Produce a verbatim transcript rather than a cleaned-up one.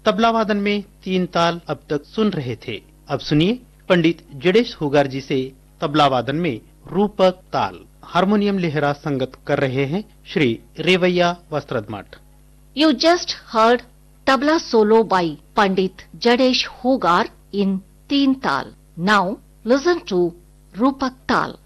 तबला वादन में तीन ताल अब तक सुन रहे थे। अब सुनिए पंडित जडेश होगार जी से तबला वादन में रूपक ताल। हारमोनियम लेहरा संगत कर रहे हैं Shri रेवैया वस्त्रदमठ। You just heard tabla solo by Pandit Jadesh Hogar in Teen Tal. Now listen to Rupak Tal.